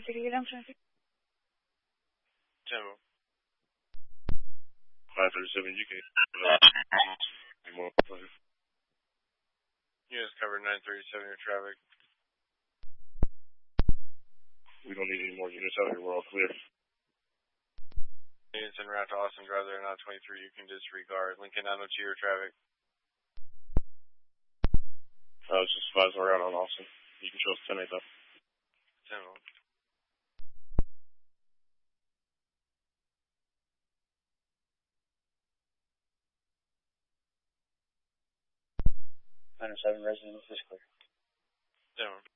City, get on traffic. 10. 537, you can. Units covered 937, your traffic. We don't need any more units out here, we're all clear. Units en route to Austin Drive, they're not 23, you can disregard. Lincoln 902, your traffic. It's just 5 around on Austin. You can show us 10-8 though. 10. Seven residents is clear. 10.